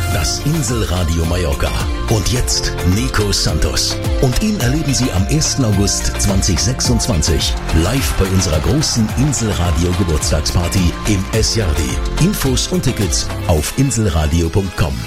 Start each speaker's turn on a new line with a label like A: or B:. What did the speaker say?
A: Das Inselradio Mallorca. Und jetzt Nico Santos. Und ihn erleben Sie am 1. August 2026 live bei unserer großen Inselradio Geburtstagsparty im S-Jardi. Infos und Tickets auf inselradio.com.